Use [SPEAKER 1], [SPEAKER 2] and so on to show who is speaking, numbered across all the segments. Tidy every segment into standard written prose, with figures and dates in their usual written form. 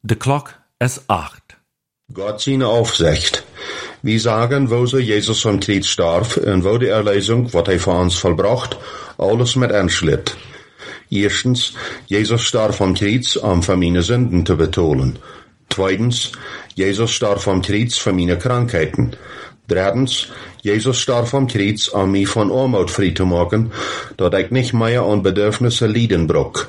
[SPEAKER 1] De klok is 8.
[SPEAKER 2] Gott seine Aufsicht. Wir sagen, wo so Jesus am Kreuz starb und wo die Erlösung, was er für uns vollbracht, alles mit anschlitt. Erstens, Jesus starb am Kreuz, um für meine Sünden zu betonen. Zweitens, Jesus starb am Kreuz für meine Krankheiten. Drittens, Jesus starb am Kreuz, um mich von Armut frei zu machen, dass ich nicht mehr an Bedürfnisse leiden brauch.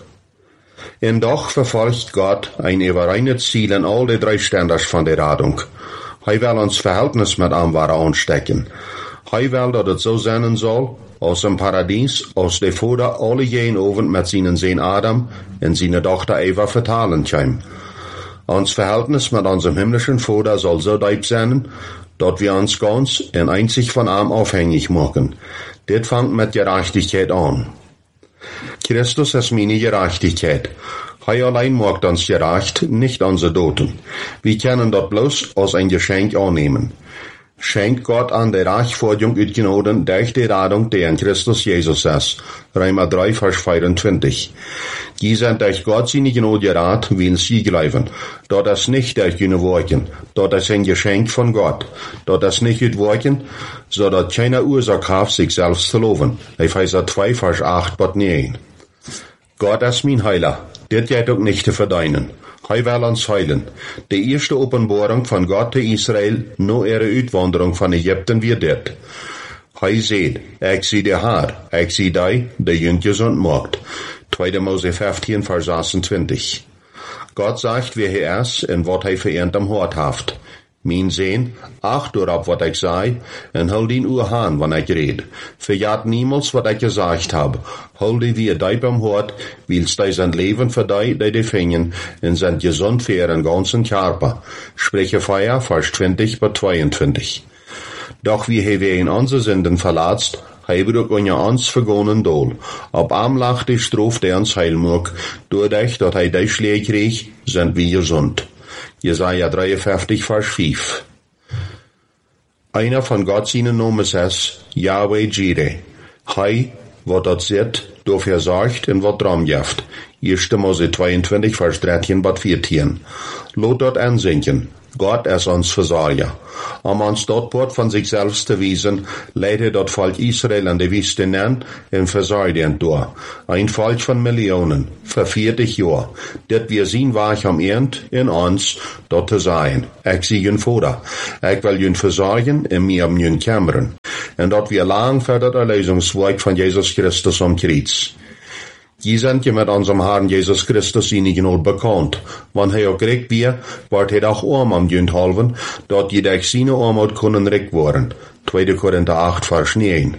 [SPEAKER 2] Und doch verfolgt Gott ein überreines Ziel in all die drei Ständers von der Radung. Er will uns Verhältnis mit ihm anstecken. Er will, dass es so sein soll, aus dem Paradies, aus der Vater alle jeden Abend mit seinen Sohn Adam und seiner Tochter Eva vertalen können. Uns Verhältnis mit unserem himmlischen Vater soll so deep sein, dass wir uns ganz und einzig von ihm abhängig machen. Das fängt mit Gerechtigkeit an. Christus ist meine Gerechtigkeit. Er allein macht uns gerecht, nicht unsere Toten. Wir können das bloß als ein Geschenk annehmen. Schenkt Gott an der Rechtfertigung utgenoden durch die Radung, die in Christus Jesus ist. Römer 3, Vers 24. Die sind durch Gott seine Gnade gerat, wie sie glauben. Dort ist nicht durch ihre Worken. Dort ist ein Geschenk von Gott. Dort ist nicht mit Worken, so dass keine Ursache hat, sich selbst zu loben. Epheser 2, Vers 8, Gott 9. Gott ist mein Heiler. Das geht auch nicht zu verdienen. Er will uns heilen. Die erste Offenbarung von Gott zu Israel, nur ihre Uitwanderung von Ägypten wird das. Er sagt, ich sehe der Herr, ich sehe die jüng gesund macht. 2. Mose 15, Vers 26. Gott sagt, wer er ist und was er für ihn am Hort haft. Mein Sohn, acht darauf, was ich sei, und hol den Uhr an, wann ich red. Verjagt niemals, was ich gesagt hab. Hol die wie deib am Hort, willst die sein Leben für die fingen, und sind gesund für ihren ganzen Körper. Spreche Feier, Vers 20 bis 22. Doch wie wir in unsere Sünden verlatzt, haben wir uns vergonnen doll. Ob am Lach die Strophe, der uns heil mag, dadurch, dass die Schläge kriegt, sind wir gesund. Jesaja 53, Vers 5. Einer von Gott seinen Namen ist Yahweh Jireh. Hei, wo dort sitzt, dafür sorgt und wo drum jaft. 1. Mose 22, Vers 13 bis 14. Lot dort ansinken. Gott ist uns Versorger. Uns dort Wort von sich selbst zu wiesen, leitet dort Volk Israel an die Wüste an und versorgt ihn durch. Ein Volk von Millionen, für 40 Jahre. Das wir sehen war am Ernt in uns, dort zu sein. Ich sehe ihn vor. Ich will ihn versorgen und mir um ihn kümmern. Und dort wir lang für das Erlösungswerk von Jesus Christus am Kreuz. Die sind ja mit unserem Herrn Jesus Christus ihnen genug bekannt. Wenn er auch kriegt wir, wird er auch arm am Jünd halven, dort die durch seine Armut können recht worden. 2. Korinther 8, Vers 9.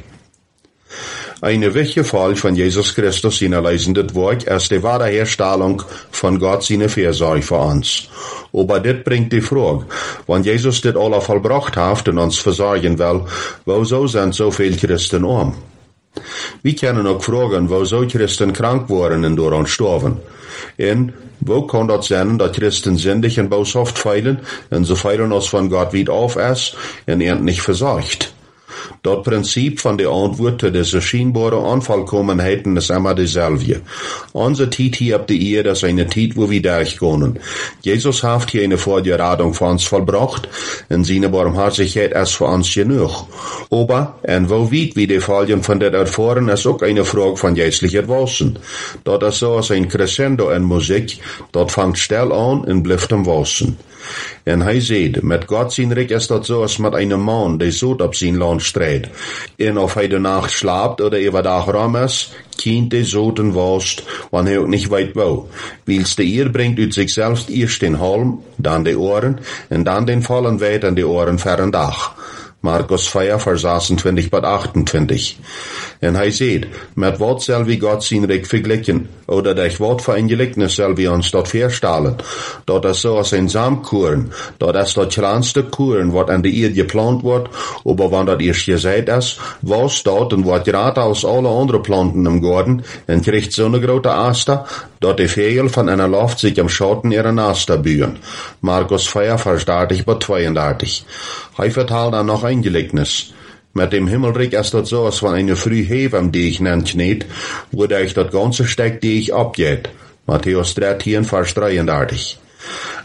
[SPEAKER 2] Eine wichtige Fall von Jesus Christus in erleisendes Werk ist die Wiederherstellung von Gott seine Fürsorge für uns. Aber das bringt die Frage, wenn Jesus das alle vollbracht hat und uns versorgen will, wieso sind so viele Christen arm? Wir können auch fragen, wo so Christen krank waren und daran starben. Und wo kann das sein, dass Christen sündig und boshaft feilen und so feilen uns von Gott wieder auf ist und er nicht versorgt? Das Prinzip von der Antwort zu dieser scheinbaren Unvollkommenheiten ist immer dieselbe. Unsere Zeit hier auf der Erde ist eine Zeit, wo wir durchgehen. Jesus hat hier eine Vorbereitung für uns vollbracht, und seine Barmherzigkeit ist für uns genug. Aber, und wo weit wir die Folgen von der erfahren, ist auch eine Frage von geistlicher Wissen. Dort ist so als ein Crescendo in Musik, dort fängt still an und bleibt am Wissen. Und er sagt, mit Gott sein Reich ist das so, als mit einem Mann, der so auf sein Land streht. Und ob er die Nacht schlaft oder über Tag rum ist, kind der Soten wascht, wenn er auch nicht weit will. Weil's der Ehr bringt ut sich selbst erst den Halm, dann die Ohren, und dann den vollen Weit an die Ohren für ein Dach. Markus 4, Vers 26 bis 28. Und er sagt, mit wat soll wir Gott sein Reich vergleichen, oder durch wat für ein Gleichnis soll wir uns dort vorstellen? Dort ist so als ein Samkuren, dort ist das kleinste Kuren, wat an der Erde geplant wird, aber wenn das erst gesät ist, was dort und wird gerade aus alle anderen Planten im Garten, und kriegt so eine große Aster, dort die Vögel von einer Luft sich am Schatten ihrer Aster bühen. Markus 4, Vers 30 bis 32. Er verteilt dann noch ein Gleichnis. Mit dem Himmelreich ist das so, als wenn eine Frühhebe am Deich nennt, wodurch das ganze Steck Deich abgeht. Matthäus 13, Vers 33.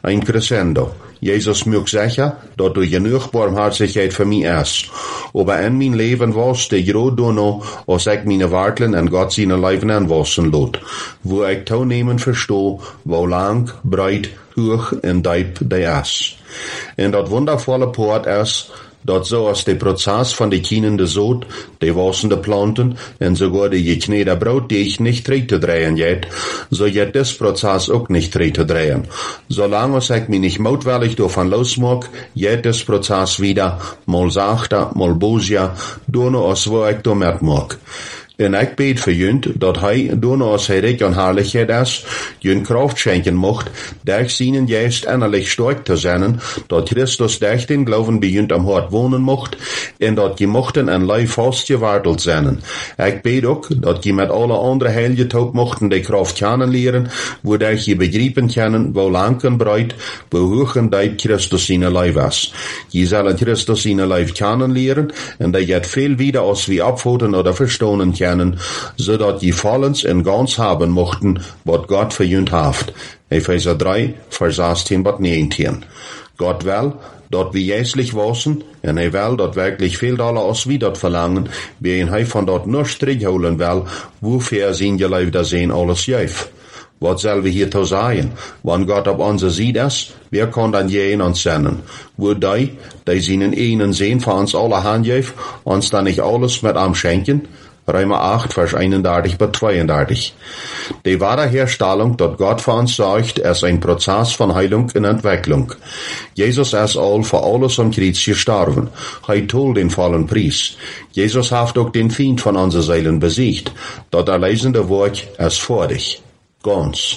[SPEAKER 2] ein Crescendo. Jesus mögt sicher, dat du genug barmherzigheid voor mij is. Aber in mijn leven was de groot dono, als ik mijn wartelen en God zijn leven aanwassen lot. Wo ik toenemen verstoe, wo lang, breit, hoog en diep die is. En dat wondervolle poort is, dat zoals de proces van de kienende zoot, de wassende planten en sogar de geknede brood die ich nicht terug te drehen jet, so jet des proces ook nicht terug te drehen. Solange ich mich nicht mutwillig davon losmag, jet des proces wieder, mal sachter, mal bosja, dono als wo ich damit mag. En ik bid voor junt, dat hij, door als hij rijk en herrlijkheid is, junt kracht schenken mocht, durch seinen Geist innerlich stark te zijn, dat Christus durch den Glauben bij junt am hart wonen mocht, en dat je mochten en lijf vastgeworteld zijn. Ik bid ook, dat je met alle andere heilige taub mochten de kracht kennenleren, wodurch je begrijpen kunnen, wo lang en breit, wo hoog en diep Christus zijn lijf is. Je zullen Christus zijn lijf kennenleren, en dat je het veel wieder als wie abfoten oder verstonen kennen, zodat je vollends en ganz haben mochten, wat Gott für junt haft. Epheser 3, Vers 16 bis 19. Gott will, dat wir jäslich wassen, en hij will, dat wirklich veel dollar als wie dat verlangen, wie en hij van dat nur strich holen will, wofür zijn je lijf da sehen alles juif. Wat zullen we hier te zeggen? Wanneer God op onze zijde is, wer kan dan je in ons zenden? Wo die zijn einen sehen van ons alle handjeef, ons dan niet alles met am schenken? Römer 8, Vers 31 bis 32. Die wahre Herstellung, dat Gott für uns sorgt, ist ein Prozess von Heilung und Entwicklung. Jesus ist all für alles am Kreuz gestorben. Er tol den vollen Preis. Jesus hat auch den Feind von unseren Seelen besiegt. Dat erlesende Wort ist vor dich. Ganz.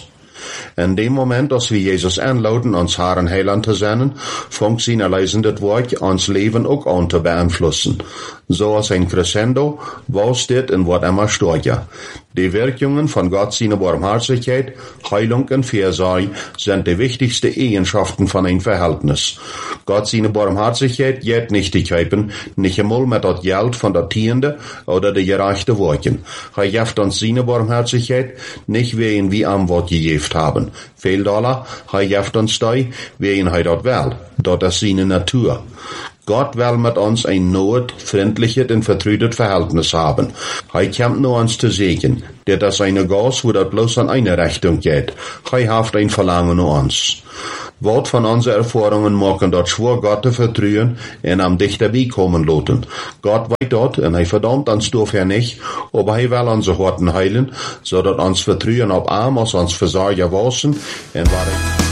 [SPEAKER 2] In dem Moment, als wir Jesus einladen, uns Herrn Heiland zu sein, fängt sein erleisendes Wort uns Leben auch an zu beeinflussen. So als ein Crescendo, was dit und wat immer steht. Die Wirkungen von Gott seine Barmherzigkeit, Heilung und Fürsorge sind die wichtigsten Eigenschaften von einem Verhältnis. Gott seine Barmherzigkeit geht nicht die Käupen, nicht einmal mit das Geld von der Tiende oder der gerechte Worten. Er gibt uns seine Barmherzigkeit nicht wegen wie am Wort gegeben haben. Viel Dollar, er gibt uns die, wegen er dort will. Dort ist seine Natur. Gott will mit uns ein neues, freundliches und vertrautes Verhältnis haben. Er kommt nur uns zu segnen. Das ist eine Gas, wo das bloß an eine Richtung geht. Er hat ein Verlangen an uns. Wort von unseren Erfahrungen machen dort schwor Gott zu vertrauen und am dich dabei kommen lassen. Gott weiß dort und er verdammt uns dafür nicht, aber er will unsere Horten heilen, so dass uns Vertrauen auf ihm als uns Versorger wassen und